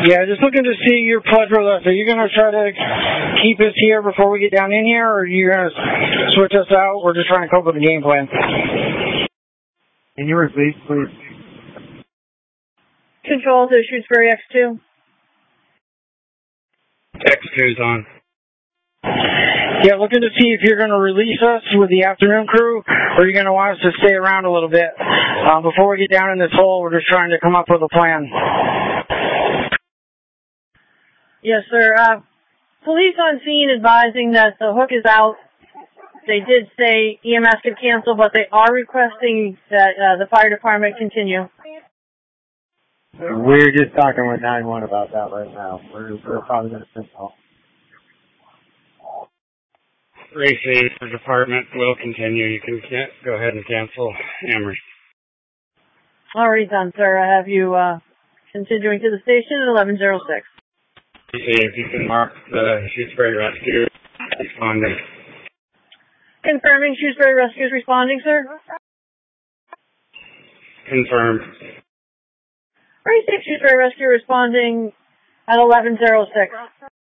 Yeah, just looking to see your pledge with us. Are you going to try to keep us here before we get down in here, or are you going to switch us out? We're just trying to come up with a game plan. Can you repeat, please? Control to Shrewsbury X2. X2's on. Yeah, looking to see if you're going to release us with the afternoon crew, or you're going to want us to stay around a little bit. Before we get down in this hole, we're just trying to come up with a plan. Yes, sir. Police on scene advising that the hook is out. They did say EMS could cancel, but they are requesting that the fire department continue. We're just talking with 911 about that right now. We're probably going to finish off. Racy, the department will continue. You can go ahead and cancel Amherst. Already done, sir. I have you continuing to the station at 1106. Racy, if you can mark the Shrewsbury Rescue responding. Confirming Shrewsbury Rescue is responding, sir. Confirmed. Racy, Shrewsbury Rescue responding at 1106.